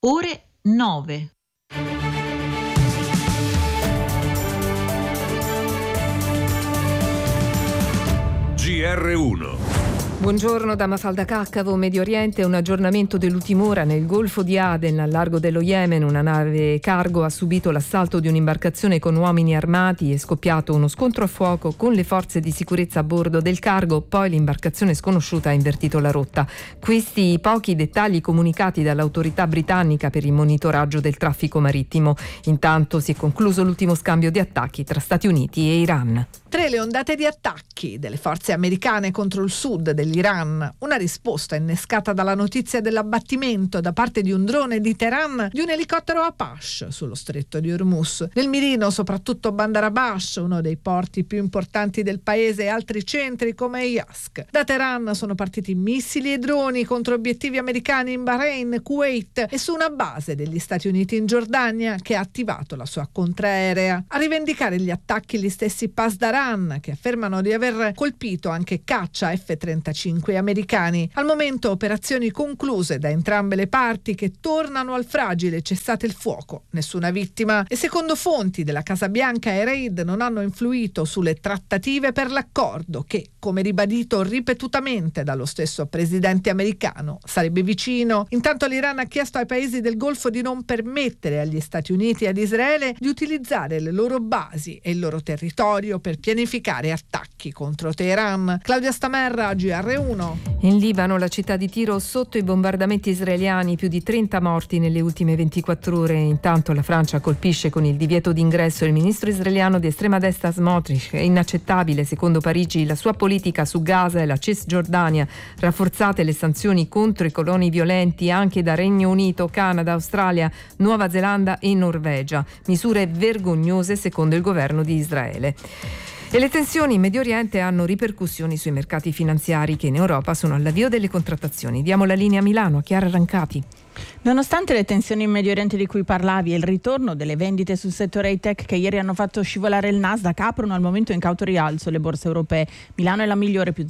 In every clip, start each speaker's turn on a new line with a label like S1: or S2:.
S1: ore 9.
S2: GR1.
S3: Buongiorno da Mafalda Caccavo. Medio Oriente, un aggiornamento dell'ultima ora. Nel Golfo di Aden, al largo dello Yemen, una nave cargo ha subito l'assalto di un'imbarcazione con uomini armati e scoppiato uno scontro a fuoco con le forze di sicurezza a bordo del cargo. Poi l'imbarcazione sconosciuta ha invertito la rotta. Questi i pochi dettagli comunicati dall'autorità britannica per il monitoraggio del traffico marittimo. Intanto si è concluso l'ultimo scambio di attacchi tra Stati Uniti e Iran.
S4: 3 le ondate di attacchi delle forze americane contro il sud dell'Iran, una risposta innescata dalla notizia dell'abbattimento da parte di un drone di Teheran di un elicottero Apache sullo stretto di Hormuz. Nel mirino soprattutto Bandar Abbas, uno dei porti più importanti del paese, e altri centri come Yask. Da Teheran sono partiti missili e droni contro obiettivi americani in Bahrain, Kuwait e su una base degli Stati Uniti in Giordania, che ha attivato la sua contraerea. A rivendicare gli attacchi gli stessi Pasdaran, che affermano di aver colpito anche caccia F-35 americani. Al momento operazioni concluse da entrambe le parti, che tornano al fragile cessate il fuoco. Nessuna vittima. E secondo fonti della Casa Bianca e raid non hanno influito sulle trattative per l'accordo che, come ribadito ripetutamente dallo stesso presidente americano, sarebbe vicino. Intanto l'Iran ha chiesto ai paesi del Golfo di non permettere agli Stati Uniti e ad Israele di utilizzare le loro basi e il loro territorio per pianificare attacchi contro Teheran. Claudia Stamerra, GR1.
S3: In Libano, la città di Tiro sotto i bombardamenti israeliani, più di 30 morti nelle ultime 24 ore. Intanto la Francia colpisce con il divieto d'ingresso il ministro israeliano di estrema destra Smotrich. È inaccettabile, secondo Parigi, la sua politica su Gaza e la Cisgiordania. Rafforzate le sanzioni contro i coloni violenti anche da Regno Unito, Canada, Australia, Nuova Zelanda e Norvegia. Misure vergognose secondo il governo di Israele. E le tensioni in Medio Oriente hanno ripercussioni sui mercati finanziari, che in Europa sono all'avvio delle contrattazioni. Diamo la linea a Milano a Chiara Rancati.
S5: Nonostante le tensioni in Medio Oriente di cui parlavi e il ritorno delle vendite sul settore high-tech che ieri hanno fatto scivolare il Nasdaq, aprono al momento in cauto rialzo le borse europee. Milano è la migliore, più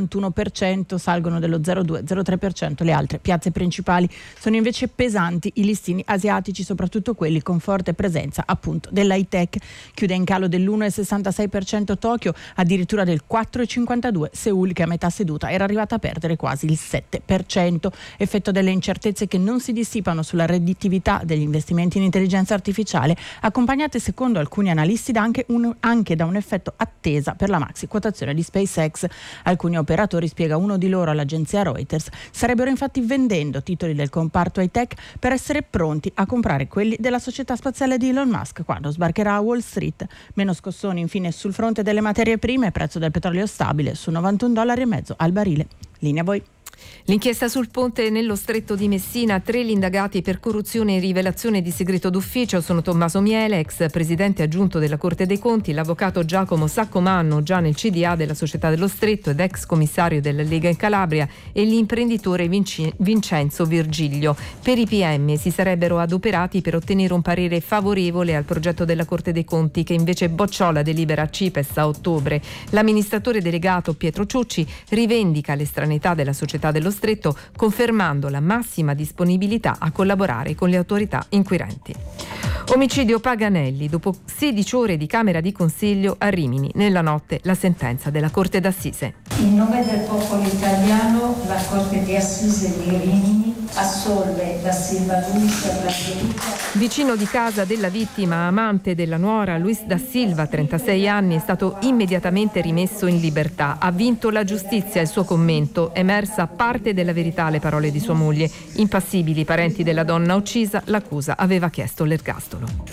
S5: 0,41%, salgono dello 0,2-0,3%. Le altre piazze principali sono invece pesanti i listini asiatici, soprattutto quelli con forte presenza appunto dell'high-tech. Chiude in calo dell'1,66% Tokyo, addirittura del 4,52% Seul, che a metà seduta era arrivata a perdere quasi il 7%, effetto delle incertezze che non si dissipano sulla redditività degli investimenti in intelligenza artificiale, accompagnate secondo alcuni analisti anche da un effetto attesa per la maxi quotazione di SpaceX. Alcuni operatori, spiega uno di loro all'agenzia Reuters, starebbero infatti vendendo titoli del comparto high-tech per essere pronti a comprare quelli della società spaziale di Elon Musk quando sbarcherà a Wall Street. Meno scossoni infine sul fronte delle materie prime, prezzo del petrolio stabile su $91,50 al barile. Linea a voi.
S3: L'inchiesta sul ponte nello stretto di Messina, 3 gli indagati per corruzione e rivelazione di segreto d'ufficio sono Tommaso Miele, ex presidente aggiunto della Corte dei Conti, l'avvocato Giacomo Saccomanno, già nel CDA della Società dello Stretto ed ex commissario della Lega in Calabria, e l'imprenditore Vincenzo Virgilio. Per i PM si sarebbero adoperati per ottenere un parere favorevole al progetto della Corte dei Conti, che invece bocciò la delibera CIPES a ottobre. L'amministratore delegato Pietro Ciucci rivendica l'estraneità della Società dello Stretto, confermando la massima disponibilità a collaborare con le autorità inquirenti. Omicidio Paganelli. Dopo 16 ore di camera di consiglio a Rimini, nella notte la sentenza della Corte d'Assise.
S6: In nome del popolo italiano, la Corte di Assise di Rimini assolve Da Silva Luis per la denuncia.
S3: Vicino di casa della vittima, amante della nuora, Luis Da Silva, 36 anni, è stato immediatamente rimesso in libertà. Ha vinto la giustizia, il suo commento. Emersa parte della verità alle parole di sua moglie. Impassibili i parenti della donna uccisa, l'accusa aveva chiesto l'ergastolo.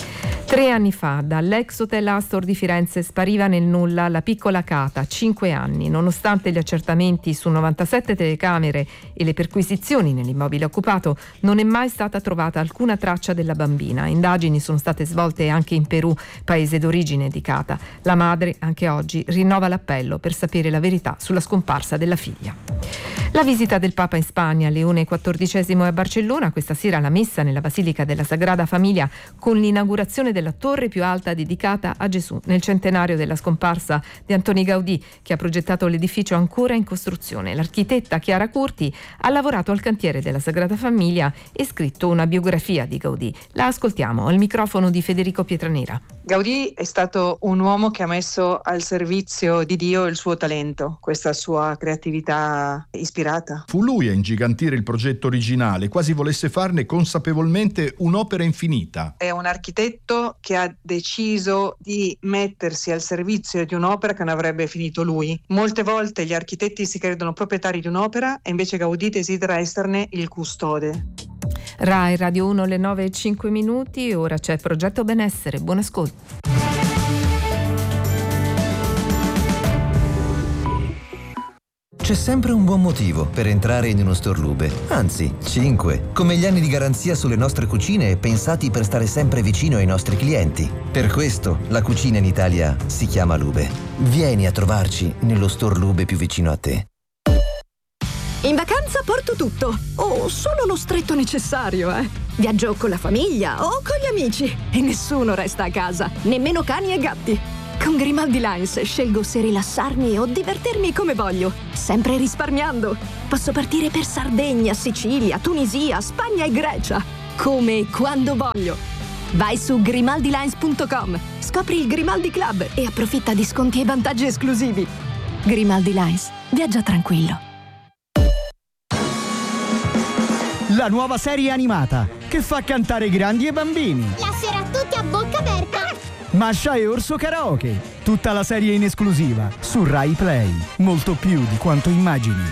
S3: 3 anni fa, dall'ex hotel Astor di Firenze spariva nel nulla la piccola Cata, 5 anni. Nonostante gli accertamenti su 97 telecamere e le perquisizioni nell'immobile occupato, non è mai stata trovata alcuna traccia della bambina. Indagini sono state svolte anche in Perù, paese d'origine di Cata. La madre, anche oggi, rinnova l'appello per sapere la verità sulla scomparsa della figlia. La visita del Papa in Spagna, Leone XIV a Barcellona, questa sera la messa nella Basilica della Sagrada Famiglia con l'inaugurazione della torre più alta dedicata a Gesù nel centenario della scomparsa di Antoni Gaudì, che ha progettato l'edificio ancora in costruzione. L'architetta Chiara Curti ha lavorato al cantiere della Sagrada Famiglia e scritto una biografia di Gaudì. La ascoltiamo al microfono di Federico Pietranera.
S1: Gaudì è stato un uomo che ha messo al servizio di Dio il suo talento, questa sua creatività ispirata.
S2: Fu lui a ingigantire il progetto originale, quasi volesse farne consapevolmente un'opera infinita.
S1: È un architetto che ha deciso di mettersi al servizio di un'opera che non avrebbe finito lui. Molte volte gli architetti si credono proprietari di un'opera e invece Gaudì desidera esserne il custode.
S3: Rai Radio 1 alle 9:05, ora c'è Progetto Benessere, buon ascolto.
S7: C'è sempre un buon motivo per entrare in uno store Lube, anzi 5, come gli anni di garanzia sulle nostre cucine pensati per stare sempre vicino ai nostri clienti. Per questo la cucina in Italia si chiama Lube. Vieni a trovarci nello store Lube più vicino a te.
S8: In vacanza porto tutto, o solo lo stretto necessario, Viaggio con la famiglia o con gli amici e nessuno resta a casa, nemmeno cani e gatti. Con Grimaldi Lines scelgo se rilassarmi o divertirmi come voglio, sempre risparmiando. Posso partire per Sardegna, Sicilia, Tunisia, Spagna e Grecia, come e quando voglio. Vai su grimaldilines.com, scopri il Grimaldi Club e approfitta di sconti e vantaggi esclusivi. Grimaldi Lines, viaggia tranquillo.
S9: La nuova serie animata che fa cantare grandi e bambini.
S10: La sera tutti a bocca aperta.
S9: Masha e Orso Karaoke. Tutta la serie in esclusiva su Rai Play. Molto più di quanto immagini.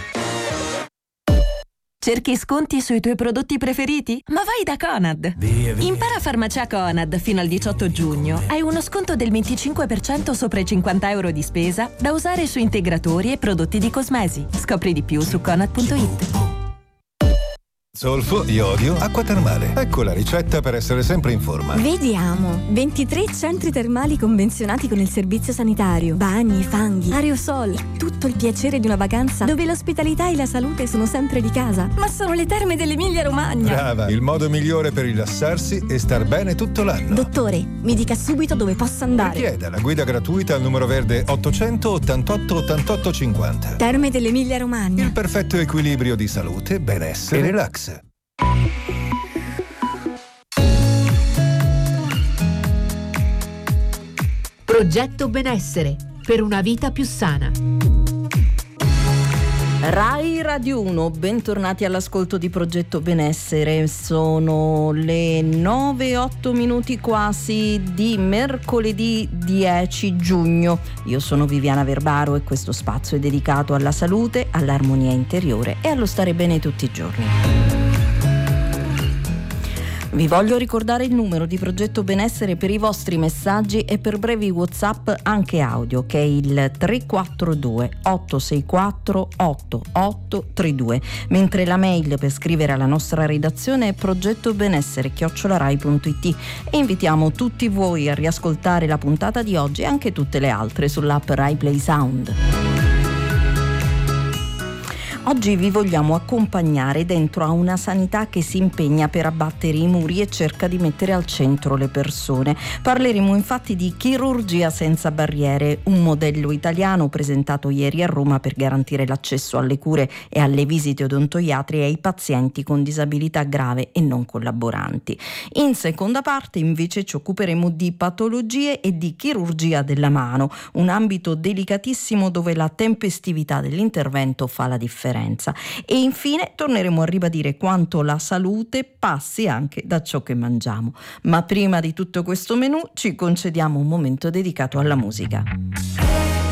S8: Cerchi sconti sui tuoi prodotti preferiti? Ma vai da Conad! Impara Farmacia Conad fino al 18 giugno. Hai uno sconto del 25% sopra i €50 di spesa da usare su integratori e prodotti di cosmesi. Scopri di più su conad.it.
S11: Zolfo, iodio, acqua termale. Ecco la ricetta per essere sempre in forma.
S12: Vediamo. 23 centri termali convenzionati con il servizio sanitario. Bagni, fanghi, aerosol. Tutto il piacere di una vacanza dove l'ospitalità e la salute sono sempre di casa. Ma sono le terme dell'Emilia Romagna.
S11: Brava, il modo migliore per rilassarsi e star bene tutto l'anno.
S12: Dottore, mi dica subito dove posso andare.
S11: Richieda la guida gratuita al numero verde 888 88 50.
S12: Terme dell'Emilia Romagna.
S11: Il perfetto equilibrio di salute, benessere e relax.
S13: Progetto Benessere per una vita più sana.
S5: Rai Radio 1, bentornati all'ascolto di Progetto Benessere. Sono le 9:08 quasi di mercoledì 10 giugno. Io sono Viviana Verbaro e questo spazio è dedicato alla salute, all'armonia interiore e allo stare bene tutti i giorni. Vi voglio ricordare il numero di Progetto Benessere per i vostri messaggi e per brevi WhatsApp anche audio, che è il 342 864 8832, mentre la mail per scrivere alla nostra redazione è progettobenessere@rai.it e invitiamo tutti voi a riascoltare la puntata di oggi e anche tutte le altre sull'app Rai Play Sound. Oggi vi vogliamo accompagnare dentro a una sanità che si impegna per abbattere i muri e cerca di mettere al centro le persone. Parleremo infatti di chirurgia senza barriere, un modello italiano presentato ieri a Roma per garantire l'accesso alle cure e alle visite odontoiatriche ai pazienti con disabilità grave e non collaboranti. In seconda parte invece ci occuperemo di patologie e di chirurgia della mano, un ambito delicatissimo dove la tempestività dell'intervento fa la differenza. E infine torneremo a ribadire quanto la salute passi anche da ciò che mangiamo. Ma prima di tutto questo menù ci concediamo un momento dedicato alla musica.